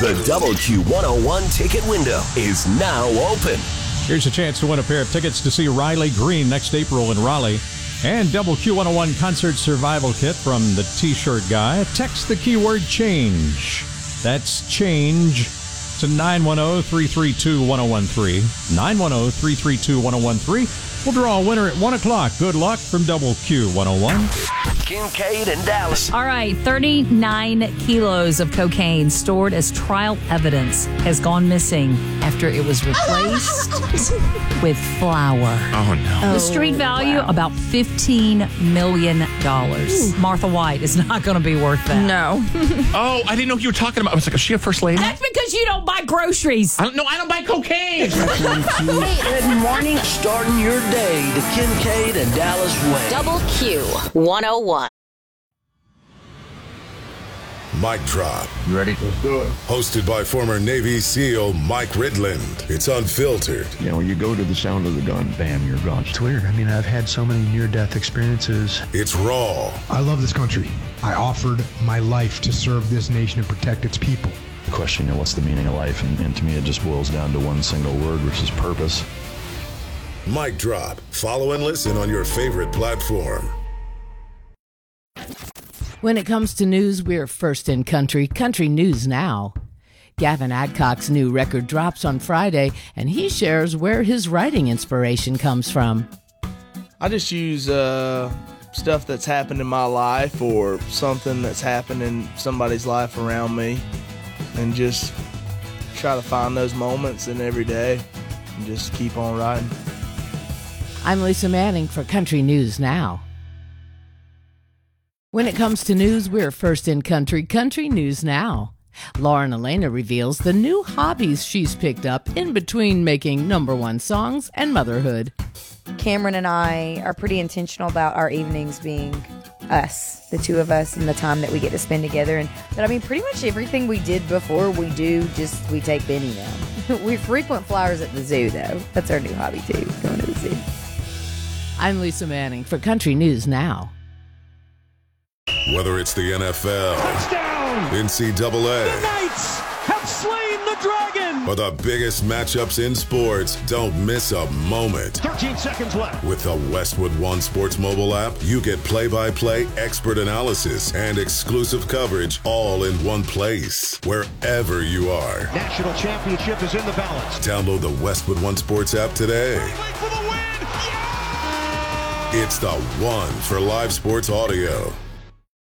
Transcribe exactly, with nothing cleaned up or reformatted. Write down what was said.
The Double Q one oh one ticket window is now open. Here's a chance to win a pair of tickets to see Riley Green next April in Raleigh. And Double Q one oh one Concert Survival Kit from the T-Shirt Guy. Text the keyword change. That's change to nine one zero, three three two, one zero one three. nine one zero, three three two, one zero one three. We'll draw a winner at one o'clock. Good luck from Double Q one oh one. Kincaid and Dallas. All right, thirty-nine kilos of cocaine stored as trial evidence has gone missing after it was replaced with flour. Oh, no. The street value, wow. about fifteen million dollars. Martha White is not going to be worth that. No. Oh, I didn't know who you were talking about. I was like, is she a first lady? That's because you don't buy groceries. I don't, no, I don't buy cocaine. Good morning. Starting your day the Kincaid and Dallas way. Double Q one oh one. Mic Drop. You ready? Let's do it. Hosted by former Navy SEAL Mike Ridland. It's unfiltered. You know, when you go to the sound of the gun, bam, you're gone. It's weird. I mean, I've had so many near-death experiences. It's raw. I love this country. I offered my life to serve this nation and protect its people. The question, you know, what's the meaning of life? And, and to me, it just boils down to one single word, which is purpose. Mic Drop. Follow and listen on your favorite platform. When it comes to news, we're first in country. Country News Now. Gavin Adcock's new record drops on Friday, and he shares where his writing inspiration comes from. I just use uh, stuff that's happened in my life or something that's happened in somebody's life around me, and just try to find those moments in every day and just keep on writing. I'm Lisa Manning for Country News Now. When it comes to news, we're first in country. Country News Now. Lauren Elena reveals the new hobbies she's picked up in between making number one songs and motherhood. Cameron and I are pretty intentional about our evenings being us, the two of us, and the time that we get to spend together. And but I mean, pretty much everything we did before we do, just we take Benny now. We frequent flyers at the zoo, though. That's our new hobby too, going to the zoo. I'm Lisa Manning for Country News Now. Whether it's the N F L, touchdown, N C double A, the Knights have slain the dragon, or the biggest matchups in sports, don't miss a moment. thirteen seconds left. With the Westwood One Sports mobile app, you get play-by-play, expert analysis, and exclusive coverage all in one place, wherever you are. National championship is in the balance. Download the Westwood One Sports app today. For the win. Yeah! It's the one for live sports audio.